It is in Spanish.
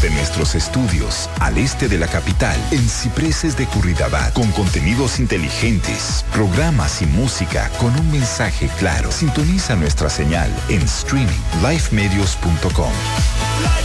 Desde nuestros estudios, al este de la capital, en Cipreses de Curridabat, con contenidos inteligentes, programas y música con un mensaje claro. Sintoniza nuestra señal en streaming, lifemedios.com.